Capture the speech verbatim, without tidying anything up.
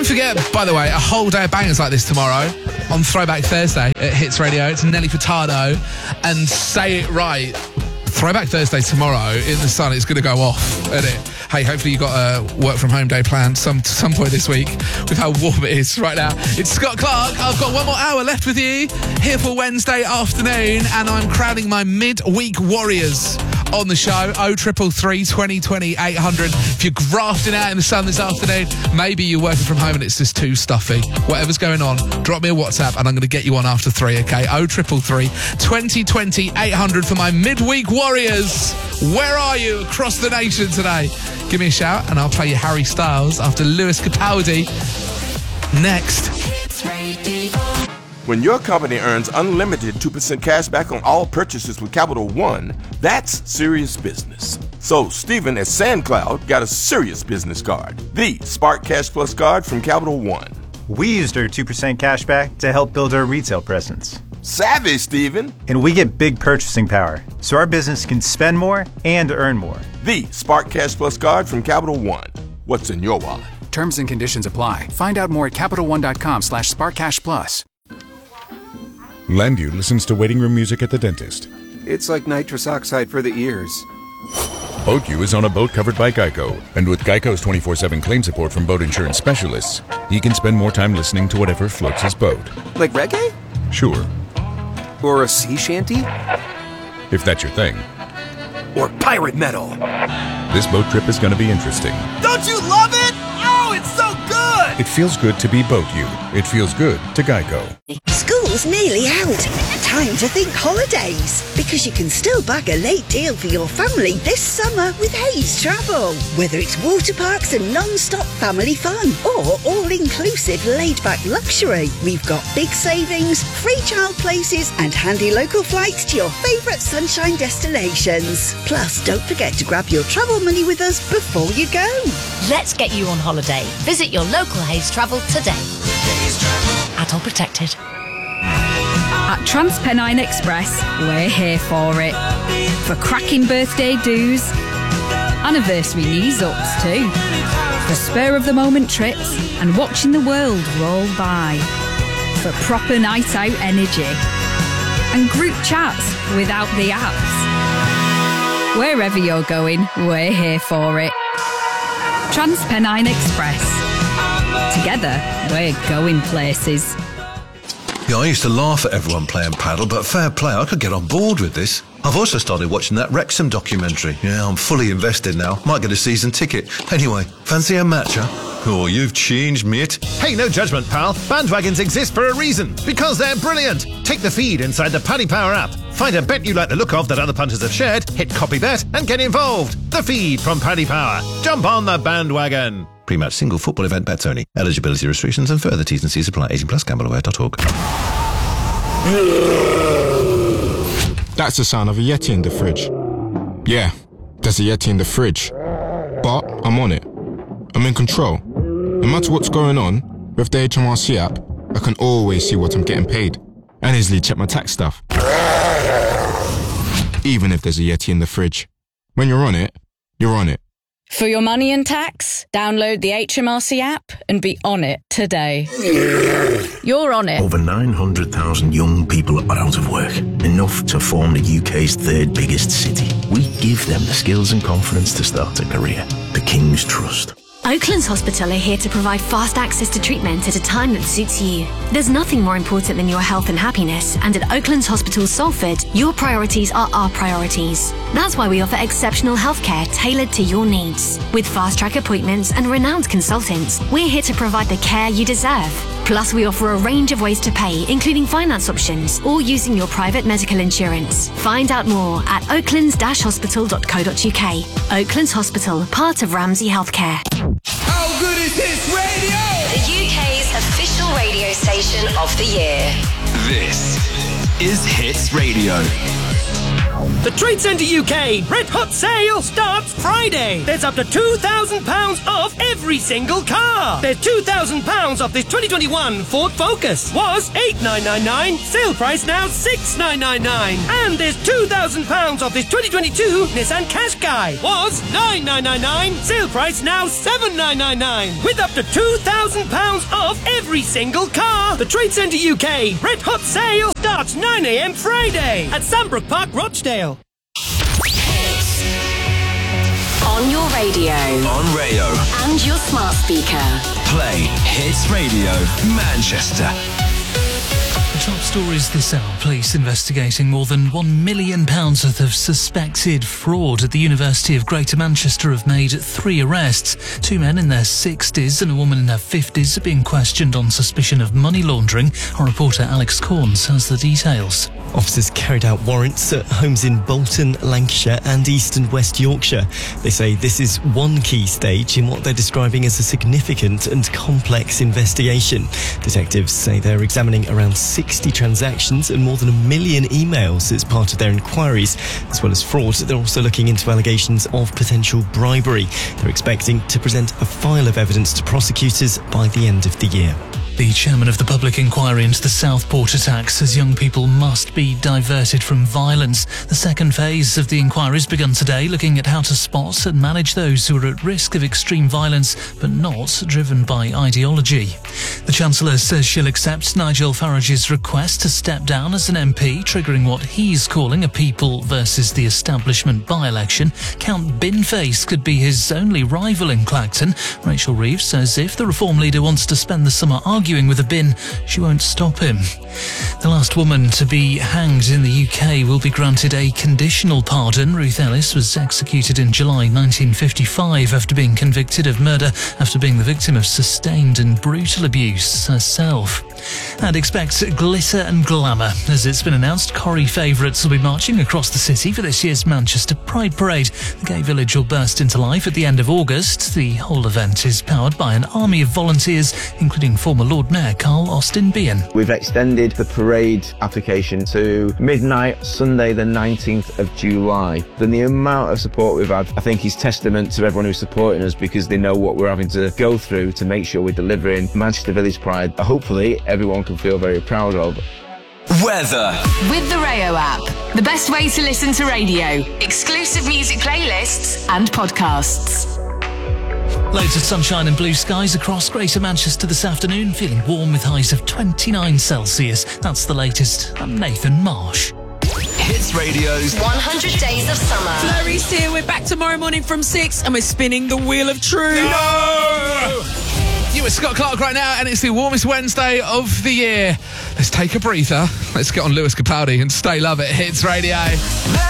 Don't forget, by the way, a whole day of bangers like this tomorrow on Throwback Thursday at Hits Radio. It's Nelly Furtado and Say It Right. Throwback Thursday tomorrow in the sun. It's going to go off, isn't it? Hey, hopefully you got a work from home day planned some some point this week with how warm it is right now. It's Scott Clark. I've got one more hour left with you here for Wednesday afternoon, and I'm crowning my mid-week warriors on the show. oh triple three, twenty twenty, eight hundred. If you're grafting out in the sun this afternoon, maybe you're working from home and it's just too stuffy. Whatever's going on, drop me a WhatsApp and I'm going to get you on after three, okay? oh triple three, twenty twenty, eight hundred for my midweek warriors. Where are you across the nation today? Give me a shout and I'll play you Harry Styles after Lewis Capaldi next. When your company earns unlimited two percent cash back on all purchases with Capital One, that's serious business. So Stephen at SandCloud got a serious business card, the Spark Cash Plus card from Capital One. We used our two percent cash back to help build our retail presence. Savvy, Stephen. And we get big purchasing power, so our business can spend more and earn more. The Spark Cash Plus card from Capital One. What's in your wallet? Terms and conditions apply. Find out more at CapitalOne.com slash SparkCashPlus. Landu listens to waiting room music at the dentist. It's like nitrous oxide for the ears. BoatU is on a boat covered by Geico, and with Geico's twenty-four seven claim support from boat insurance specialists, he can spend more time listening to whatever floats his boat. Like reggae? Sure. Or a sea shanty? If that's your thing. Or pirate metal? This boat trip is going to be interesting. Don't you love it? Oh, it's so good! It feels good to be BoatU. It feels good to Geico. School's nearly out. Time to think holidays, because you can still bag a late deal for your family this summer with Hayes Travel. Whether it's water parks and non-stop family fun or all-inclusive laid-back luxury, we've got big savings, free child places and handy local flights to your favourite sunshine destinations. Plus, don't forget to grab your travel money with us before you go. Let's get you on holiday. Visit your local Hayes Travel today. Hayes Travel. Adult protected. At TransPennine Express, we're here for it. For cracking birthday do's, anniversary knees-ups too. For spur-of-the-moment trips and watching the world roll by. For proper night-out energy. And group chats without the apps. Wherever you're going, we're here for it. TransPennine Express. Together, we're going places. Yeah, I used to laugh at everyone playing paddle, but fair play, I could get on board with this. I've also started watching that Wrexham documentary. Yeah, I'm fully invested now. Might get a season ticket. Anyway, fancy a match, huh? Oh, you've changed, mate. Hey, no judgment, pal. Bandwagons exist for a reason. Because they're brilliant. Take the feed inside the Paddy Power app. Find a bet you like the look of that other punters have shared, hit copy bet, and get involved. The feed from Paddy Power. Jump on the bandwagon. Pre-match single football event bets only. Eligibility restrictions and further T's and C's apply. eighteen plus gamble aware dot org. That's the sound of a Yeti in the fridge. Yeah, there's a Yeti in the fridge. But I'm on it. I'm in control. No matter what's going on, with the H M R C app, I can always see what I'm getting paid and easily check my tax stuff. Even if there's a Yeti in the fridge. When you're on it, you're on it. For your money and tax, download the H M R C app and be on it today. You're on it. Over nine hundred thousand young people are out of work, enough to form the U K's third biggest city. We give them the skills and confidence to start a career. The King's Trust. Oaklands Hospital are here to provide fast access to treatment at a time that suits you. There's nothing more important than your health and happiness, and at Oaklands Hospital Salford, your priorities are our priorities. That's why we offer exceptional healthcare tailored to your needs. With fast-track appointments and renowned consultants, we're here to provide the care you deserve. Plus, we offer a range of ways to pay, including finance options or using your private medical insurance. Find out more at oaklands dash hospital dot co dot uk. Oaklands Hospital, part of Ramsay Healthcare. How good is Hits Radio? The U K's official radio station of the year. This is Hits Radio. The Trade Centre U K Red Hot Sale starts Friday. There's up to two thousand pounds off every single car. There's two thousand pounds off this twenty twenty-one Ford Focus. Was eight thousand nine hundred ninety-nine pounds, sale price now six thousand nine hundred ninety-nine pounds. And there's two thousand pounds off this twenty twenty-two Nissan Qashqai. Was nine thousand nine hundred ninety-nine pounds, sale price now seven thousand nine hundred ninety-nine pounds. With up to two thousand pounds off every single car. The Trade Centre U K Red Hot Sale starts nine a m Friday at Sandbrook Park, Rochdale. On your radio. On Rayo. And your smart speaker. Play Hits Radio Manchester. Top stories this hour. Police investigating more than one million pounds worth of suspected fraud at the University of Greater Manchester have made three arrests. Two men in their sixties and a woman in her fifties are being questioned on suspicion of money laundering. Our reporter Alex Corns has the details. Officers carried out warrants at homes in Bolton, Lancashire and East and West Yorkshire. They say this is one key stage in what they're describing as a significant and complex investigation. Detectives say they're examining around sixty transactions and more than a million emails as part of their inquiries. As well as fraud, they're also looking into allegations of potential bribery. They're expecting to present a file of evidence to prosecutors by the end of the year. The chairman of the public inquiry into the Southport attacks says young people must be diverted from violence. The second phase of the inquiry has begun today, looking at how to spot and manage those who are at risk of extreme violence but not driven by ideology. The Chancellor says she'll accept Nigel Farage's request to step down as an M P, triggering what he's calling a people versus the establishment by-election. Count Binface could be his only rival in Clacton. Rachel Reeves says if the Reform leader wants to spend the summer arguing Arguing with a bin, she won't stop him. The last woman to be hanged in the U K will be granted a conditional pardon. Ruth Ellis was executed in July nineteen fifty-five after being convicted of murder after being the victim of sustained and brutal abuse herself. And expect glitter and glamour. As it's been announced, Corrie favourites will be marching across the city for this year's Manchester Pride Parade. The gay village will burst into life at the end of August. The whole event is powered by an army of volunteers, including former Lord Mayor Carl Austin Bean. We've extended the parade application to midnight, Sunday the nineteenth of July. Then the amount of support we've had, I think, is testament to everyone who's supporting us because they know what we're having to go through to make sure we're delivering Manchester Village Pride. Hopefully, everyone can feel very proud of. Weather. With the Rayo app, the best way to listen to radio, exclusive music playlists and podcasts. Loads of sunshine and blue skies across Greater Manchester this afternoon, feeling warm with highs of twenty-nine Celsius. That's the latest. I'm Nathan Marsh. Hits Radio's one hundred Days of Summer. Flurry's here. We're back tomorrow morning from six and we're spinning the Wheel of Truth. No! You with Scott Clark right now, and it's the warmest Wednesday of the year. Let's take a breather. Let's get on Lewis Capaldi and Stay Love It. Hits Radio.